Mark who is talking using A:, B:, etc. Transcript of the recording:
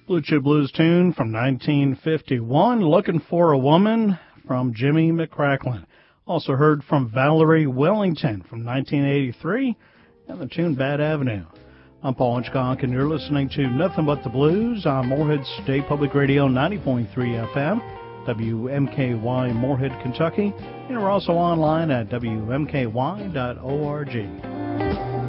A: Blue Chew Blues tune from 1951, Looking for a Woman, from Jimmy McCracklin. Also heard from Valerie Wellington from 1983, and the tune Bad Avenue. I'm Paul Hitchcock, and you're listening to Nothing But the Blues on Morehead State Public Radio 90.3 FM, WMKY Morehead, Kentucky, and we're also online at WMKY.org.